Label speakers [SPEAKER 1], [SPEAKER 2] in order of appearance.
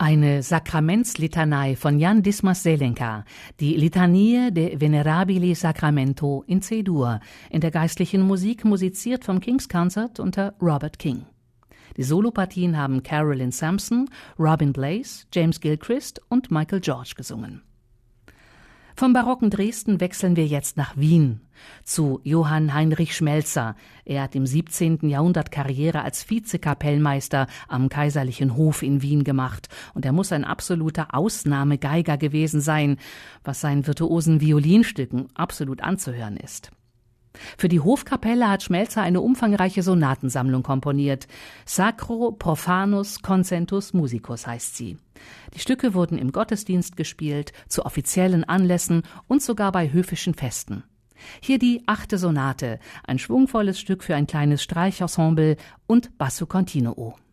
[SPEAKER 1] Eine Sakramentslitanei von Jan Dismas Zelenka, die Litanie de Venerabili Sacramento in C-Dur, in der geistlichen Musik musiziert vom King's Concert unter Robert King. Die Solopartien haben Carolyn Sampson, Robin Blaze, James Gilchrist und Michael George gesungen. Vom barocken Dresden wechseln wir jetzt nach Wien, zu Johann Heinrich Schmelzer. Er hat im 17. Jahrhundert Karriere als Vizekapellmeister am Kaiserlichen Hof in Wien gemacht. Und er muss ein absoluter Ausnahmegeiger gewesen sein, was seinen virtuosen Violinstücken absolut anzuhören ist. Für die Hofkapelle hat Schmelzer eine umfangreiche Sonatensammlung komponiert. Sacro Profanus Concentus Musicus heißt sie. Die Stücke wurden im Gottesdienst gespielt, zu offiziellen Anlässen und sogar bei höfischen Festen. Hier die 8. Sonate, ein schwungvolles Stück für ein kleines Streichensemble und Basso Continuo.